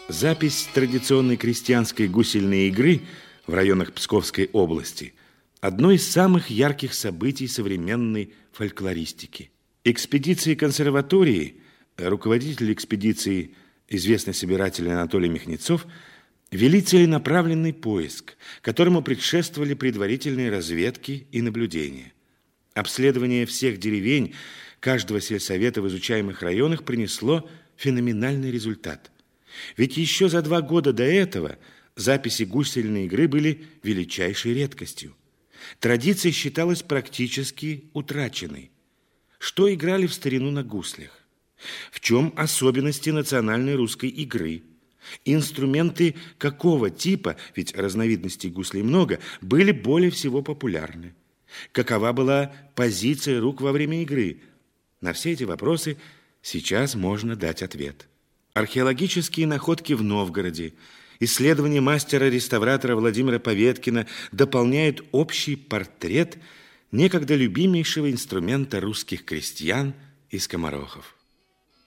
Запись традиционной крестьянской гусельной игры в районах Псковской области – одно из самых ярких событий современной фольклористики. Экспедиции консерватории, руководитель экспедиции, известный собиратель Анатолий Михнецов, вели целенаправленный поиск, которому предшествовали предварительные разведки и наблюдения. Обследование всех деревень каждого сельсовета в изучаемых районах принесло феноменальный результат. Ведь еще за 2 года до этого записи гусельной игры были величайшей редкостью. Традиция считалась практически утраченной. Что играли в старину на гуслях? В чем особенности национальной русской игры? Инструменты какого типа, ведь разновидностей гуслей много, были более всего популярны? Какова была позиция рук во время игры? На все эти вопросы сейчас можно дать ответ. Археологические находки в Новгороде, исследования мастера-реставратора Владимира Поветкина дополняют общий портрет некогда любимейшего инструмента русских крестьян и скоморохов.